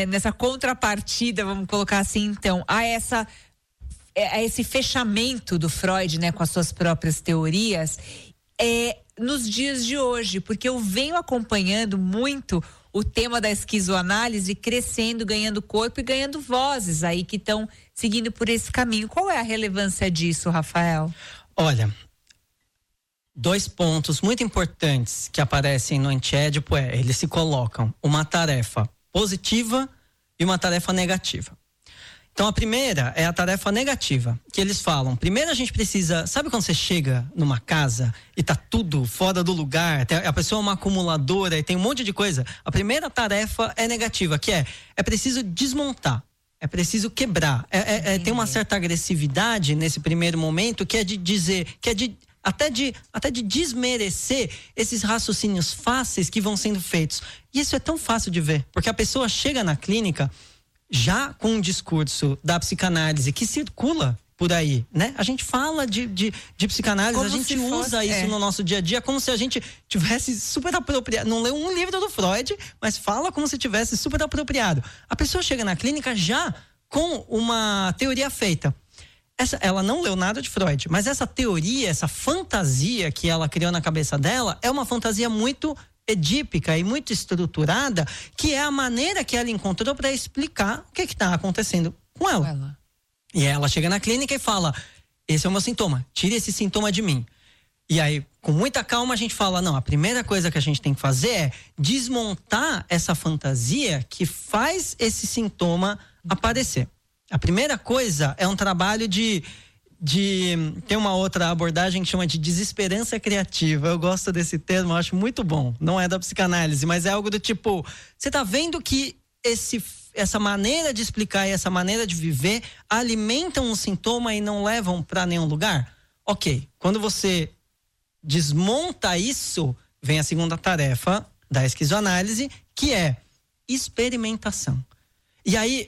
nessa contrapartida, vamos colocar assim, então, a esse fechamento do Freud, né, com as suas próprias teorias, nos dias de hoje, porque eu venho acompanhando muito o tema da esquizoanálise crescendo, ganhando corpo e ganhando vozes aí que estão seguindo por esse caminho. Qual é a relevância disso, Rafael? Olha, 2 pontos muito importantes que aparecem no Antiédipo eles se colocam uma tarefa positiva e uma tarefa negativa. Então a primeira é a tarefa negativa, que eles falam, primeiro a gente precisa, sabe quando você chega numa casa e tá tudo fora do lugar, a pessoa é uma acumuladora e tem um monte de coisa, a primeira tarefa é negativa, que é preciso desmontar, é preciso quebrar, tem uma certa agressividade nesse primeiro momento, que é de dizer, que é de até de desmerecer esses raciocínios fáceis que vão sendo feitos. E isso é tão fácil de ver, porque a pessoa chega na clínica já com um discurso da psicanálise que circula por aí, né? A gente fala de psicanálise, como a gente usa isso no nosso dia a dia como se a gente tivesse super apropriado, não leu um livro do Freud, mas fala como se tivesse super apropriado. A pessoa chega na clínica já com uma teoria feita. Ela não leu nada de Freud, mas essa teoria, essa fantasia que ela criou na cabeça dela é uma fantasia muito edípica e muito estruturada, que é a maneira que ela encontrou para explicar o que está acontecendo com ela. E ela chega na clínica e fala, esse é o meu sintoma, tire esse sintoma de mim. E aí, com muita calma, a gente fala, não, a primeira coisa que a gente tem que fazer é desmontar essa fantasia que faz esse sintoma aparecer. A primeira coisa é um trabalho tem uma outra abordagem que chama de desesperança criativa. Eu gosto desse termo, eu acho muito bom. Não é da psicanálise, mas é algo do tipo, você tá vendo que essa maneira de explicar e essa maneira de viver alimentam um sintoma e não levam para nenhum lugar? Ok, quando você desmonta isso, vem a segunda tarefa da esquizoanálise, que é experimentação. E aí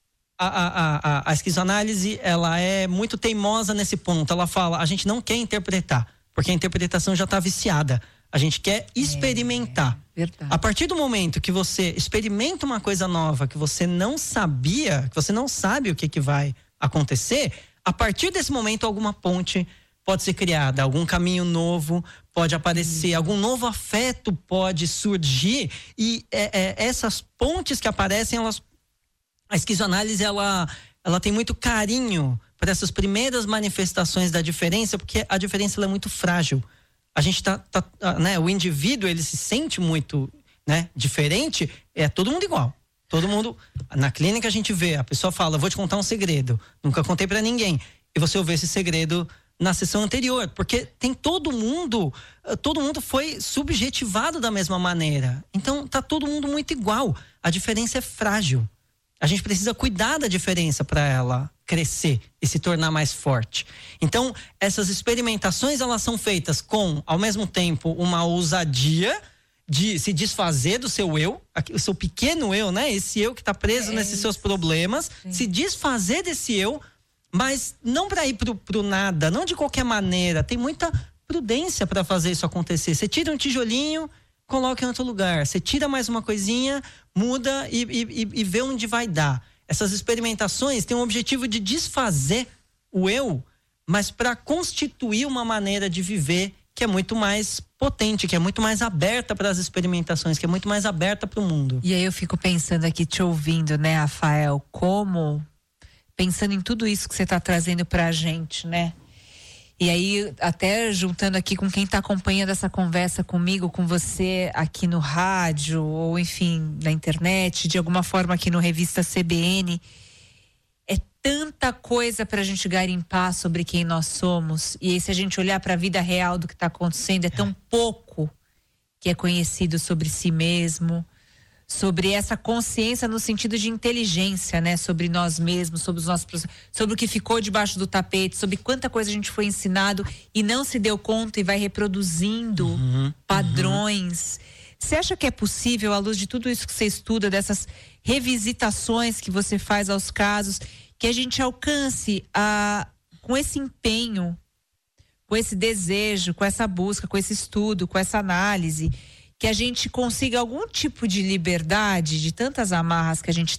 a esquizoanálise, ela é muito teimosa nesse ponto. Ela fala, a gente não quer interpretar, porque a interpretação já está viciada. A gente quer experimentar. A partir do momento que você experimenta uma coisa nova, que você não sabia, que você não sabe o que vai acontecer, a partir desse momento alguma ponte pode ser criada, algum caminho novo pode aparecer, algum novo afeto pode surgir, e essas pontes que aparecem, a esquizoanálise, ela tem muito carinho para essas primeiras manifestações da diferença, porque a diferença ela é muito frágil. A gente né, o indivíduo, ele se sente muito, né, diferente, é todo mundo igual. Todo mundo, na clínica a gente vê, a pessoa fala, vou te contar um segredo, nunca contei para ninguém. E você ouve esse segredo na sessão anterior, porque tem todo mundo foi subjetivado da mesma maneira. Então tá todo mundo muito igual. A diferença é frágil. A gente precisa cuidar da diferença para ela crescer e se tornar mais forte. Então, essas experimentações, elas são feitas com, ao mesmo tempo, uma ousadia de se desfazer do seu eu, o seu pequeno eu, né? Esse eu que está preso nesses seus problemas, se desfazer desse eu, mas não para ir pro nada, não de qualquer maneira. Tem muita prudência para fazer isso acontecer. Você tira um tijolinho, coloca em outro lugar. Você tira mais uma coisinha, muda e vê onde vai dar. Essas experimentações têm o objetivo de desfazer o eu, mas para constituir uma maneira de viver que é muito mais potente, que é muito mais aberta para as experimentações, que é muito mais aberta para o mundo. E aí eu fico pensando aqui, te ouvindo, né, Rafael, pensando em tudo isso que você está trazendo para a gente, né? E aí, até juntando aqui com quem está acompanhando essa conversa comigo, com você aqui no rádio, ou enfim, na internet, de alguma forma aqui no Revista CBN, é tanta coisa para a gente garimpar sobre quem nós somos. E aí, se a gente olhar para a vida real do que está acontecendo, é tão pouco que é conhecido sobre si mesmo, sobre essa consciência no sentido de inteligência, né? Sobre nós mesmos, sobre os nossos, sobre o que ficou debaixo do tapete, sobre quanta coisa a gente foi ensinado e não se deu conta e vai reproduzindo padrões. Você acha que é possível, à luz de tudo isso que você estuda, dessas revisitações que você faz aos casos, que a gente alcance com esse empenho, com esse desejo, com essa busca, com esse estudo, com essa análise, que a gente consiga algum tipo de liberdade de tantas amarras que a gente